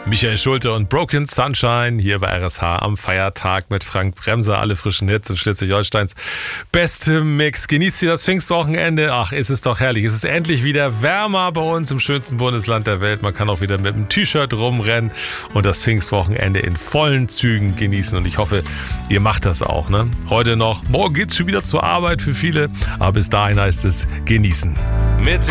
Michael Schulte und Broken Sunshine hier bei RSH am Feiertag mit Frank Bremser. Alle frischen Hits in Schleswig-Holsteins beste Mix. Genießt ihr das Pfingstwochenende? Ach, ist es doch herrlich. Es ist endlich wieder wärmer bei uns im schönsten Bundesland der Welt. Man kann auch wieder mit einem T-Shirt rumrennen und das Pfingstwochenende in vollen Zügen genießen. Und ich hoffe, ihr macht das auch. Ne? Heute noch. Morgen geht's schon wieder zur Arbeit für viele. Aber bis dahin heißt es genießen. Mit